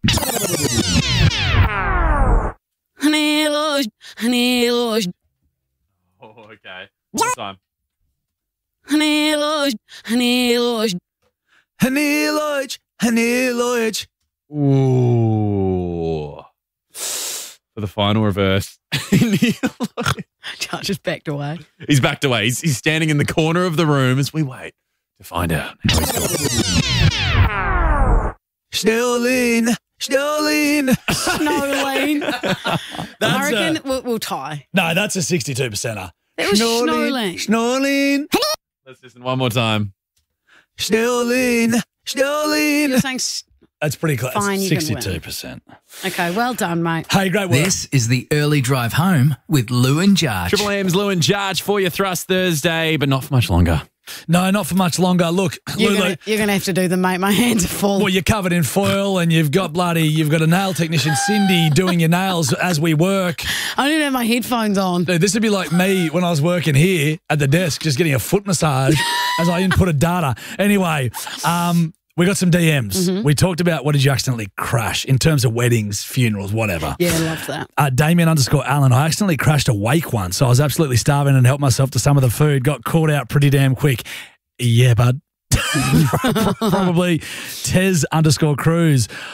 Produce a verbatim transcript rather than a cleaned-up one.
Honey Lodge, Honey Lodge. Oh, okay. One time. Honey Lodge, Honey Lodge. Honey Lodge, Honey Lodge. Ooh. For the final reverse. Josh just backed away. He's backed away. He's, he's standing in the corner of the room as we wait to find out how he's going. Snowline, Snowline. Snowline. I reckon a, we'll, we'll tie. No, that's a sixty-two percenter. That was Snowline. Snowline. Let's listen one more time. Snowline, Snowline. You're saying s- That's pretty close. Fine, you can win. sixty-two percent. Okay, well done, mate. Hey, great work. This is the early drive home with Lou and Jarge. Triple M's Lou and Jarge for your thrust Thursday, but not for much longer. No, not for much longer. Look, You're Lulu. gonna, you're gonna have to do the mate. My hands are full. Well, you're covered in foil and you've got bloody, you've got a nail technician, Cindy, doing your nails as we work. I don't even have my headphones on. Dude, this would be like me when I was working here at the desk, just getting a foot massage as I inputted data. Anyway, um, we got some D Ms. Mm-hmm. We talked about what did you accidentally crash in terms of weddings, funerals, whatever. Yeah, I love that. Uh, Damien underscore Allen, I accidentally crashed a wake once, so I was absolutely starving and helped myself to some of the food, got caught out pretty damn quick. Yeah, bud. Probably Tez underscore Cruz.